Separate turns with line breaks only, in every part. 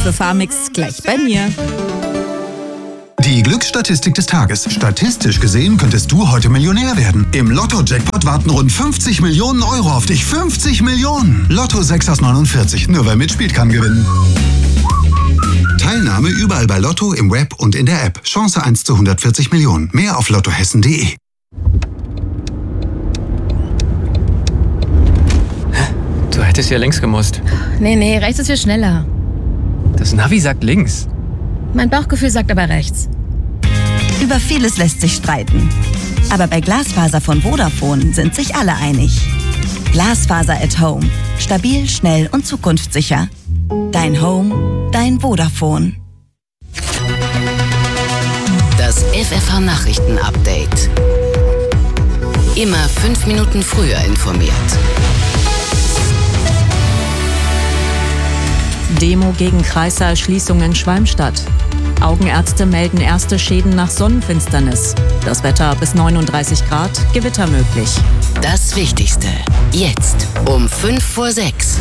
FFH-Mix gleich bei mir.
Die Glücksstatistik des Tages. Statistisch gesehen könntest du heute Millionär werden. Im Lotto-Jackpot warten rund 50 Millionen Euro auf dich. 50 Millionen! Lotto 6 aus 49. Nur wer mitspielt, kann gewinnen. Teilnahme überall bei Lotto, im Web und in der App. Chance 1 zu 140 Millionen. Mehr auf lottohessen.de.
Du hättest ja links gemusst.
Nee, rechts ist viel schneller.
Das Navi sagt links.
Mein Bauchgefühl sagt aber rechts.
Über vieles lässt sich streiten. Aber bei Glasfaser von Vodafone sind sich alle einig. Glasfaser at Home. Stabil, schnell und zukunftssicher. Dein Home, dein Vodafone.
Das FFH-Nachrichten-Update. Immer 5 Minuten früher informiert.
Demo gegen Kreissaalschließung in Schwalmstadt. Augenärzte melden erste Schäden nach Sonnenfinsternis. Das Wetter bis 39 Grad, Gewitter möglich.
Das Wichtigste. Jetzt um 5:06.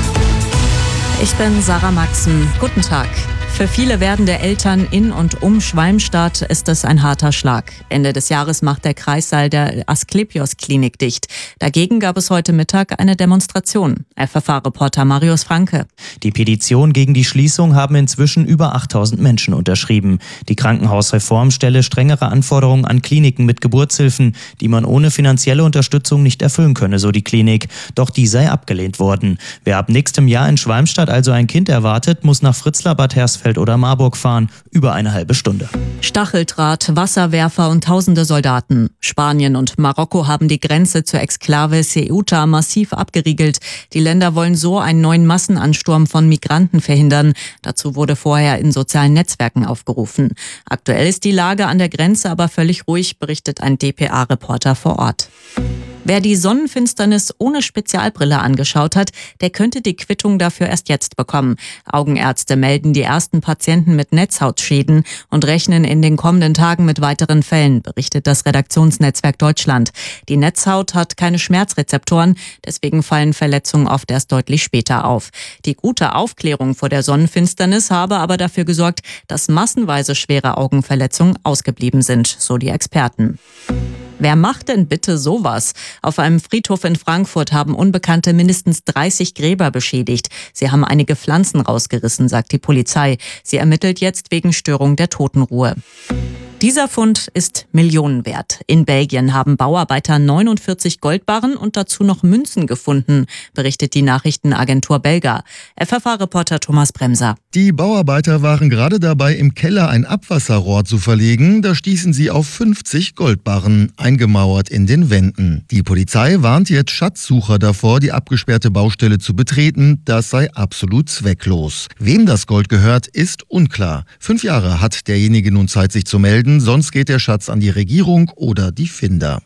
Ich bin Sarah Maxen. Guten Tag. Für viele werdende Eltern in und um Schwalmstadt ist es ein harter Schlag. Ende des Jahres macht der Kreissaal der Asklepios-Klinik dicht. Dagegen gab es heute Mittag eine Demonstration. FFH-Reporter Marius Franke.
Die Petition gegen die Schließung haben inzwischen über 8000 Menschen unterschrieben. Die Krankenhausreform stelle strengere Anforderungen an Kliniken mit Geburtshilfen, die man ohne finanzielle Unterstützung nicht erfüllen könne, so die Klinik. Doch die sei abgelehnt worden. Wer ab nächstem Jahr in Schwalmstadt also ein Kind erwartet, muss nach Fritzlar, Bad Hersfeld oder Marburg fahren, über eine halbe Stunde.
Stacheldraht, Wasserwerfer und tausende Soldaten. Spanien und Marokko haben die Grenze zur Exklave Ceuta massiv abgeriegelt. Die Länder wollen so einen neuen Massenansturm von Migranten verhindern. Dazu wurde vorher in sozialen Netzwerken aufgerufen. Aktuell ist die Lage an der Grenze aber völlig ruhig, berichtet ein dpa-Reporter vor Ort. Wer die Sonnenfinsternis ohne Spezialbrille angeschaut hat, der könnte die Quittung dafür erst jetzt bekommen. Augenärzte melden die ersten Patienten mit Netzhautschäden und rechnen in den kommenden Tagen mit weiteren Fällen, berichtet das Redaktionsnetzwerk Deutschland. Die Netzhaut hat keine Schmerzrezeptoren, deswegen fallen Verletzungen oft erst deutlich später auf. Die gute Aufklärung vor der Sonnenfinsternis habe aber dafür gesorgt, dass massenweise schwere Augenverletzungen ausgeblieben sind, so die Experten. Wer macht denn bitte sowas? Auf einem Friedhof in Frankfurt haben Unbekannte mindestens 30 Gräber beschädigt. Sie haben einige Pflanzen rausgerissen, sagt die Polizei. Sie ermittelt jetzt wegen Störung der Totenruhe. Dieser Fund ist Millionen wert. In Belgien haben Bauarbeiter 49 Goldbarren und dazu noch Münzen gefunden, berichtet die Nachrichtenagentur Belga. FFH-Reporter Thomas Bremser.
Die Bauarbeiter waren gerade dabei, im Keller ein Abwasserrohr zu verlegen. Da stießen sie auf 50 Goldbarren, eingemauert in den Wänden. Die Polizei warnt jetzt Schatzsucher davor, die abgesperrte Baustelle zu betreten. Das sei absolut zwecklos. Wem das Gold gehört, ist unklar. 5 Jahre hat derjenige nun Zeit, sich zu melden. Sonst geht der Schatz an die Regierung oder die Finder.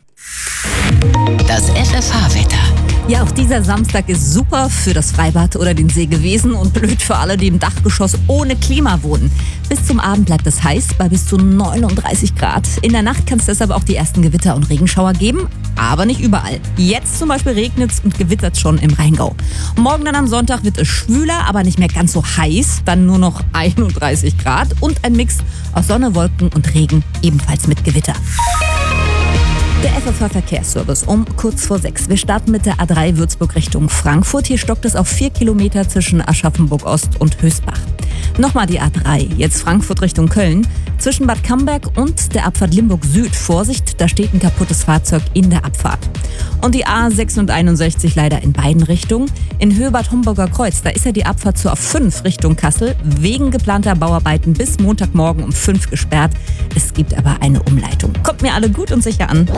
Das FFH-Wetter.
Ja, auch dieser Samstag ist super für das Freibad oder den See gewesen und blöd für alle, die im Dachgeschoss ohne Klima wohnen. Bis zum Abend bleibt es heiß bei bis zu 39 Grad. In der Nacht kann es deshalb auch die ersten Gewitter und Regenschauer geben, aber nicht überall. Jetzt zum Beispiel regnet es und gewittert schon im Rheingau. Morgen dann am Sonntag wird es schwüler, aber nicht mehr ganz so heiß. Dann nur noch 31 Grad und ein Mix aus Sonne, Wolken und Regen, ebenfalls mit Gewitter. Der FFH-Verkehrsservice um kurz vor 6. Wir starten mit der A3 Würzburg Richtung Frankfurt. Hier stockt es auf 4 Kilometer zwischen Aschaffenburg-Ost und Hösbach. Nochmal die A3, jetzt Frankfurt Richtung Köln. Zwischen Bad Camberg und der Abfahrt Limburg Süd. Vorsicht, da steht ein kaputtes Fahrzeug in der Abfahrt. Und die A6 und 61 leider in beiden Richtungen. In Höhe Bad Homburger Kreuz, da ist ja die Abfahrt zur A5 Richtung Kassel wegen geplanter Bauarbeiten bis Montagmorgen um 5 gesperrt. Es gibt aber eine Umleitung. Kommt mir alle gut und sicher an.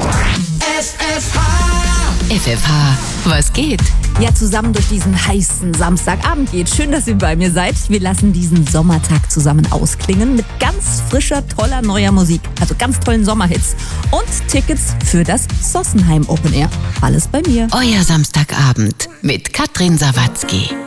FFH, was geht?
Ja, zusammen durch diesen heißen Samstagabend geht. Schön, dass ihr bei mir seid. Wir lassen diesen Sommertag zusammen ausklingen mit ganz frischer, toller, neuer Musik. Also ganz tollen Sommerhits. Und Tickets für das Sossenheim Open Air. Alles bei mir.
Euer Samstagabend mit Katrin Sawatzki.